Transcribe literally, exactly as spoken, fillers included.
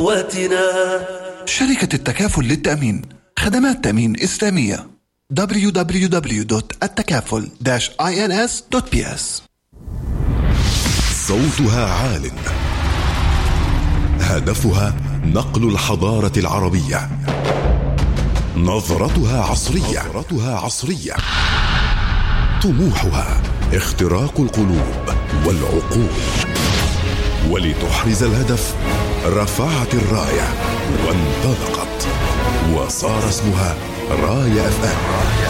شركة التكافل للتأمين، خدمات تأمين إسلامية. دبليو دبليو دبليو دوت التكافل داش آي إن إس دوت بي إس. صوتها عال، هدفها نقل الحضارة العربية، نظرتها عصرية، نظرتها عصرية. طموحها اختراق القلوب والعقول، ولتحرز الهدف رفعت الراية وانطلقت، وصار اسمها راية أف أم.